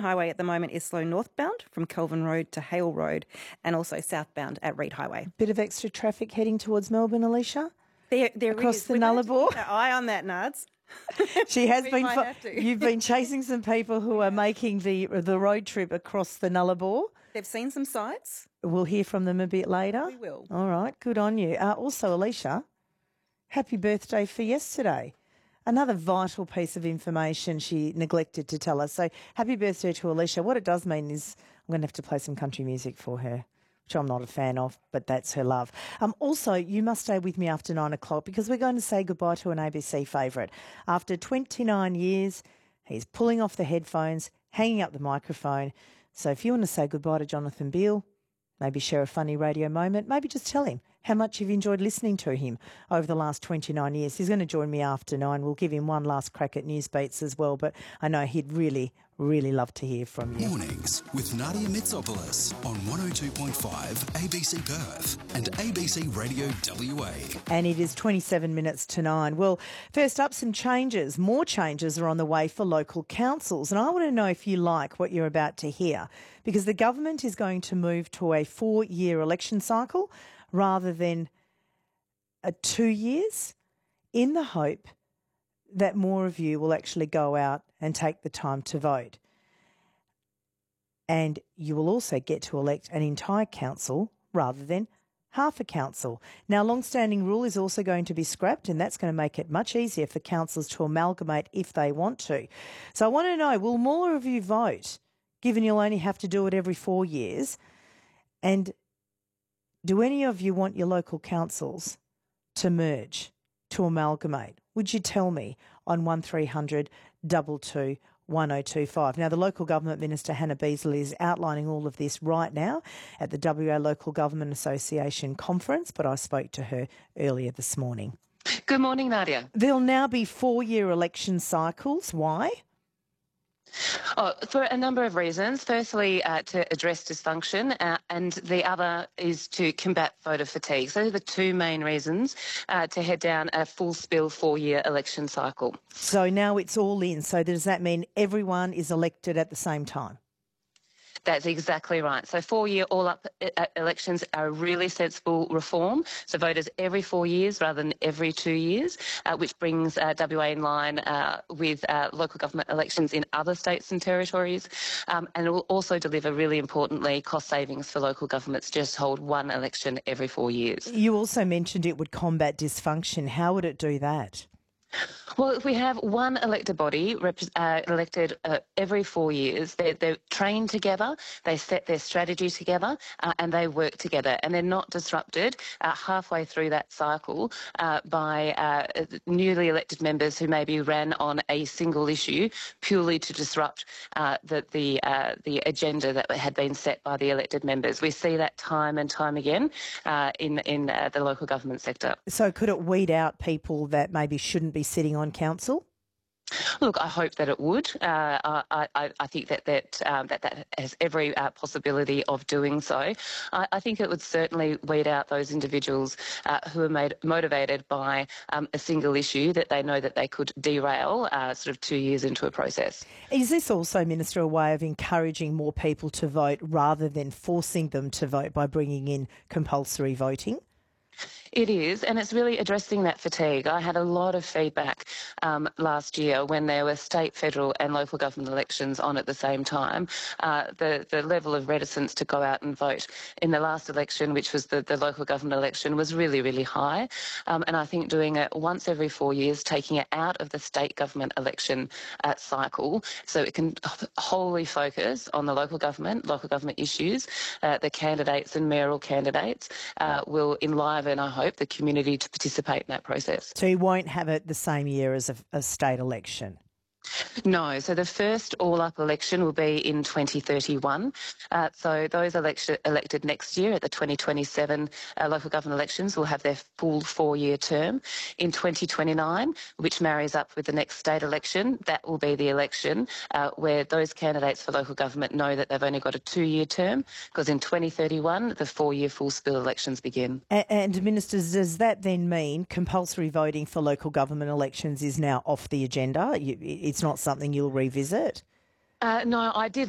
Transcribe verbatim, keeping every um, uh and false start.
Highway at the moment is slow northbound from Kelvin Road to Hale Road and also southbound at Reed Highway. Bit of extra traffic heading towards Melbourne, Alicia? There, there Across is. the We're going to Nullarbor. keep our eye on that, Nards. She has We been. might Fo- have to. You've been chasing some people who are making the the road trip across the Nullarbor. They've seen some sights. We'll hear from them a bit later. We will. All right, good on you. Uh, also, Alicia, happy birthday for yesterday. Another vital piece of information she neglected to tell us. So happy birthday to Alicia. What it does mean is I'm going to have to play some country music for her, which I'm not a fan of, but that's her love. Um, also, you must stay with me after nine o'clock because we're going to say goodbye to an A B C favourite. After twenty-nine years, he's pulling off the headphones, hanging up the microphone. So if you want to say goodbye to Jonathan Beale, maybe share a funny radio moment, maybe just tell him how much you've enjoyed listening to him over the last twenty-nine years. He's going to join me after nine. We'll give him one last crack at news beats as well, but I know he'd really, really love to hear from you. Mornings with Nadia Mitsopoulos on one oh two point five A B C Perth and A B C Radio W A. And it is twenty-seven minutes to nine. Well, first up, some changes. More changes are on the way for local councils. And I want to know if you like what you're about to hear, because the government is going to move to a four-year election cycle rather than a two years, in the hope that more of you will actually go out and take the time to vote. And you will also get to elect an entire council rather than half a council. Now, long-standing rule is also going to be scrapped, and that's going to make it much easier for councils to amalgamate if they want to. So I want to know, will more of you vote, given you'll only have to do it every four years? And do any of you want your local councils to merge, to amalgamate? Would you tell me on one three hundred two two one oh two five? Now, the Local Government Minister, Hannah Beasley, is outlining all of this right now at the W A Local Government Association conference, but I spoke to her earlier this morning. Good morning, Nadia. There'll now be four-year election cycles. Why? Oh, for a number of reasons. Firstly, uh, to address dysfunction, uh, and the other is to combat voter fatigue. So those are the two main reasons uh, to head down a full spill four-year election cycle. So now it's all in. So does that mean everyone is elected at the same time? That's exactly right. So four-year all-up elections are a really sensible reform. So voters every four years rather than every two years, uh, which brings uh, W A in line uh, with uh, local government elections in other states and territories. Um, and it will also deliver, really importantly, cost savings for local governments to just hold one election every four years. You also mentioned it would combat dysfunction. How would it do that? Well, if we have one elected body uh, elected uh, every four years, they're, they're trained together, they set their strategy together, uh, and they work together, and they're not disrupted uh, halfway through that cycle uh, by uh, newly elected members who maybe ran on a single issue purely to disrupt uh, the the, uh, the agenda that had been set by the elected members. We see that time and time again uh, in in uh, the local government sector. So could it weed out people that maybe shouldn't be sitting on council? Look, I hope that it would. Uh, I, I, I think that that, um, that that has every uh, possibility of doing so. I, I think it would certainly weed out those individuals uh, who are made motivated by um, a single issue that they know that they could derail uh, sort of two years into a process. Is this also, Minister, a way of encouraging more people to vote rather than forcing them to vote by bringing in compulsory voting? It is, and it's really addressing that fatigue. I had a lot of feedback um, last year when there were state, federal and local government elections on at the same time. Uh, the, the level of reticence to go out and vote in the last election, which was the, the local government election, was really, really high. Um, and I think doing it once every four years, taking it out of the state government election uh, cycle so it can wholly focus on the local government, local government issues, uh, the candidates and mayoral candidates uh, will enliven, I hope, the community to participate in that process. So you won't have it the same year as a, a state election? No. So the first all-up election will be in twenty thirty-one. Uh, so those election, elected next year at the twenty twenty-seven uh, local government elections will have their full four-year term. In twenty twenty-nine, which marries up with the next state election, that will be the election uh, where those candidates for local government know that they've only got a two-year term, because in twenty thirty-one, the four-year full spill elections begin. And, and Ministers, does that then mean compulsory voting for local government elections is now off the agenda? You, it's not something you'll revisit? Uh, no, I did